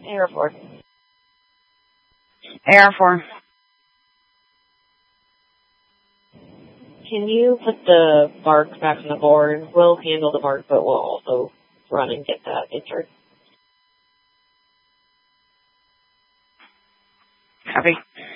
AR4. AR4. Can you put the mark back on the board? We'll handle the mark, but we'll also run and get that entered. Copy.